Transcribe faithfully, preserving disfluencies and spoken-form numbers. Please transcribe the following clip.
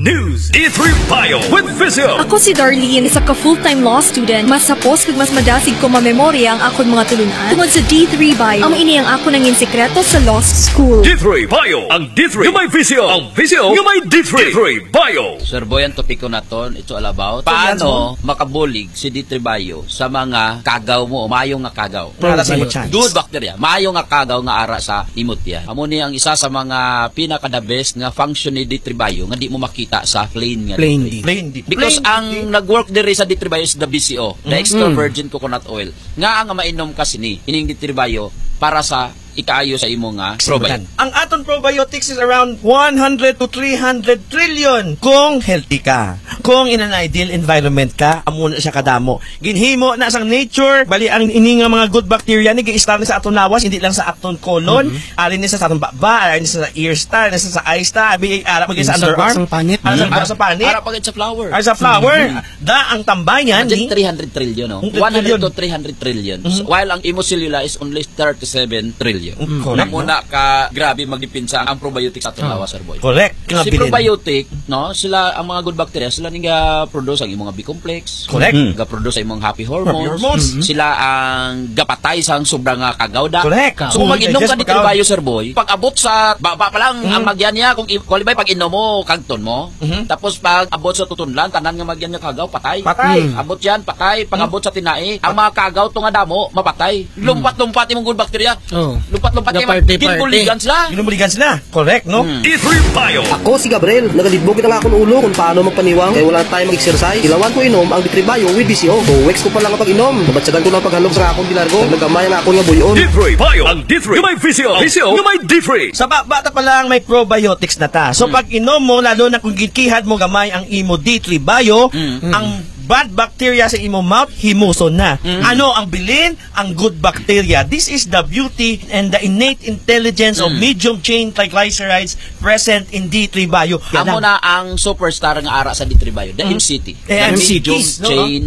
News D three Bio with Vizio. Ako si Darlene, isa ka full-time law student. Mas sapos kag mas madasig ko mamemorya ang akon mga tulunan. Tungod sa D three Bio, ang ini ang ako nangin sekreto sa law school. D three Bio, ang D three yung may Vizio, ang Vizio yung may D three. D three Bio. Sir Boy, ang topiko na to, ito all about paano makabulig si D three Bio sa mga kagaw mo, mayo nga kagaw. Para sa imot chance. Good bacteria, mayo nga kagaw nga ara sa imot yan. Amo ni ang isa sa mga pinaka-the best nga function ni D three Bio nga di mo makita sa plain nga Plain D three. D. Plain D. Because Plain ang D. nag-work dire sa D three Bio is the B C O, the Mm. extra virgin coconut oil. Nga ang mainom kasi ni ining D three Bio para sa ikaayo sa imo nga probiotics. Ang aton probiotics is around one hundred to three hundred trillion kung healthy ka. Kung in an ideal environment ka, amo na siya kadamo. Ginhimo na sa nature, bali ang ini nga mga good bacteria ni gi-start sa aton lawas, hindi lang sa aton colon, mm-hmm. ari ni sa aton baba, ari ni sa ear star, ari sa eye star, abi ara pag sa underarm, sa panit, ara sa, ara sa panit, Para pag sa flower. ara sa flower. Mm-hmm. Da ang tambayan Imagine ni three hundred trillion, no? one hundred to three hundred trillion. Mm-hmm. While ang imocellula is only thirty-seven trillion. Mm-hmm. Na muna ka grabe magdipinsa ang probiotics sa aton lawas, sir boy. Correct. Si probiotic, no, sila ang mga good bacteria, sila ning ga-produce ang imong B-complex. Correct. Mm. Ga-produce ang imong happy hormones. Happy hormones. Mm-hmm. Sila ang gapatay sa sobrang nga kagawda. Correct. So kung mag-inom ka Digest ni pagkaw. Tribayo, sir boy, pag abot sa baba pa lang Mm. ang magyan niya, kung i- qualify pag inom mo kagton mo, Mhm. tapos pag abot sa tutunlan, tanan nga magyan niya kagaw, patay. Patay. Mm. Abot yan, patay. Pag abot sa tinai, ang mga kagaw to nga damo, mapatay. Lumpat-lumpat imong good bacteria. Oh. Lumpat-lumpat The imong party, ginbuligan sila. Ginubuligan sila. Correct, no? Mm. D three Bio. Ako si Gabriel, nagalidbog na nga akong ulo kung paano magpaniwang kaya wala tayong mag-exercise. Ilawan ko inom ang D three Bio with B C O. Weeks ko pa lang kapag inom. Nabatsadan ko lang paghalog sa akong bilargo. Nagnagamay ang ako nga buyon. D three Bio, ang D three yung may Vizio, Vizio yung may D three. Sa ba- bata pa lang may probiotics na ta. So pag inom mo, lalo na kung gikihad mo gamay ang imo D three Bio, ang bad bacteria sa imo mouth, himuson na. Ano ang bilin? Ang good bacteria. This is the beauty and the innate intelligence of medium chain triglycerides present in D three Bio. Yan Amo ang- na ang superstar nga ara sa D three Bio, the M C T. Eh, The M C T, medium no? chain